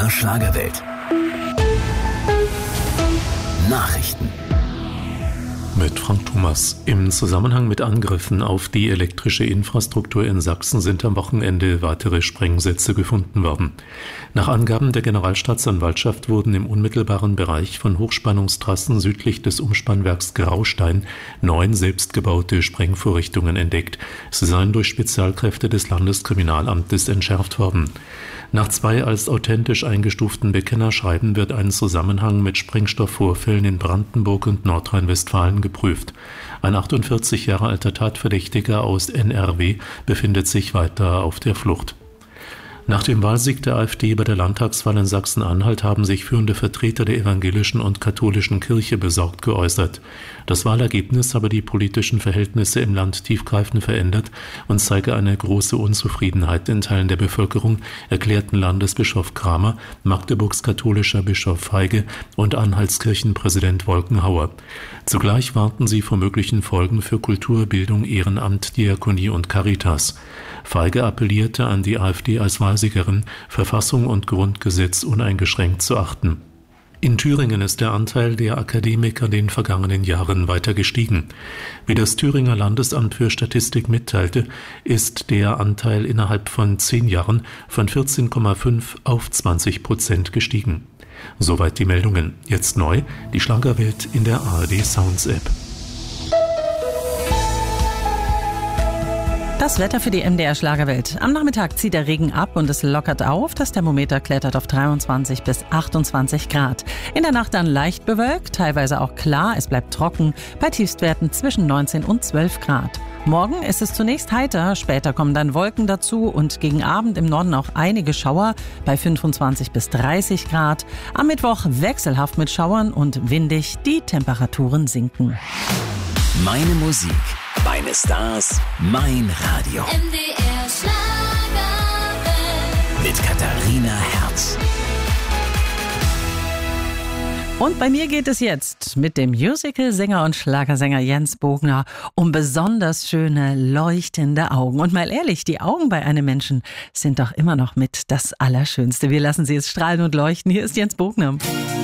MDR Schlagerwelt. Nachrichten. Mit Frank Thomas. Im Zusammenhang mit Angriffen auf die elektrische Infrastruktur in Sachsen sind am Wochenende weitere Sprengsätze gefunden worden. Nach Angaben der Generalstaatsanwaltschaft wurden im unmittelbaren Bereich von Hochspannungstrassen südlich des Umspannwerks Graustein 9 selbstgebaute Sprengvorrichtungen entdeckt. Sie seien durch Spezialkräfte des Landeskriminalamtes entschärft worden. Nach 2 als authentisch eingestuften Bekennerschreiben wird ein Zusammenhang mit Sprengstoffvorfällen in Brandenburg und Nordrhein-Westfalen geprüft. Ein 48 Jahre alter Tatverdächtiger aus NRW befindet sich weiter auf der Flucht. Nach dem Wahlsieg der AfD bei der Landtagswahl in Sachsen-Anhalt haben sich führende Vertreter der evangelischen und katholischen Kirche besorgt geäußert. Das Wahlergebnis habe die politischen Verhältnisse im Land tiefgreifend verändert und zeige eine große Unzufriedenheit in Teilen der Bevölkerung, erklärten Landesbischof Kramer, Magdeburgs katholischer Bischof Feige und Anhaltskirchenpräsident Wolkenhauer. Zugleich warnten sie vor möglichen Folgen für Kultur, Bildung, Ehrenamt, Diakonie und Caritas. Feige appellierte an die AfD als Wahlsiegerin, Verfassung und Grundgesetz uneingeschränkt zu achten. In Thüringen ist der Anteil der Akademiker in den vergangenen Jahren weiter gestiegen. Wie das Thüringer Landesamt für Statistik mitteilte, ist der Anteil innerhalb von 10 Jahren von 14,5 auf 20% gestiegen. Soweit die Meldungen. Jetzt neu, die Schlagerwelt in der ARD Sounds App. Das Wetter für die MDR Schlagerwelt. Am Nachmittag zieht der Regen ab und es lockert auf. Das Thermometer klettert auf 23 bis 28 Grad. In der Nacht dann leicht bewölkt, teilweise auch klar. Es bleibt trocken bei Tiefstwerten zwischen 19 und 12 Grad. Morgen ist es zunächst heiter, später kommen dann Wolken dazu und gegen Abend im Norden auch einige Schauer bei 25 bis 30 Grad. Am Mittwoch wechselhaft mit Schauern und windig, die Temperaturen sinken. Meine Musik, meine Stars, mein Radio. MDR Schlagerwelt. Mit Katharina Herz. Und bei mir geht es jetzt mit dem Musical-Sänger und Schlagersänger Jens Bogner um besonders schöne, leuchtende Augen. Und mal ehrlich, die Augen bei einem Menschen sind doch immer noch mit das Allerschönste. Wir lassen sie jetzt strahlen und leuchten. Hier ist Jens Bogner.